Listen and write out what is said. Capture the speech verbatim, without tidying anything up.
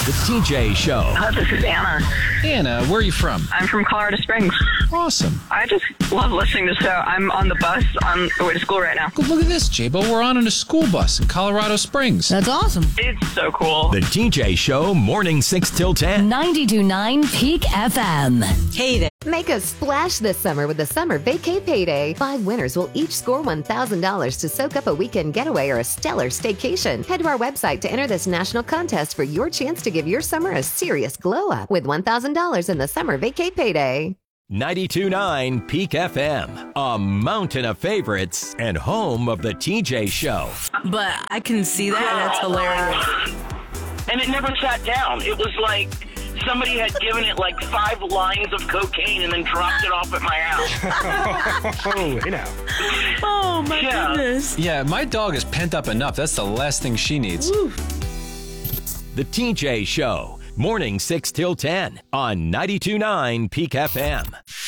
The T J Show. Uh, this is Anna. Anna, where are you from? I'm from Colorado Springs. Awesome. I just love listening to the show. I'm on the bus on the way to school right now. Look at this, J-Bo. We're on in a school bus in Colorado Springs. That's awesome. It's so cool. The T J Show, morning six till ten. ninety-two point nine Peak F M. Hey there. Make a splash this summer with the Summer Vacay Payday. Five winners will each score one thousand dollars to soak up a weekend getaway or a stellar staycation. Head to our website to enter this national contest for your chance to give your summer a serious glow-up with one thousand dollars in the Summer Vacay Payday. ninety-two point nine Peak F M, a mountain of favorites and home of the T J Show. But I can see that, and that's hilarious. And it never sat down. It was like somebody had given it like five lines of cocaine and then dropped it off at my house. Oh, hey now. Oh, my Yeah. goodness. Yeah, my dog is pent up enough. That's the last thing she needs. Woo. The T J Show, morning six till ten on ninety-two point nine Peak F M.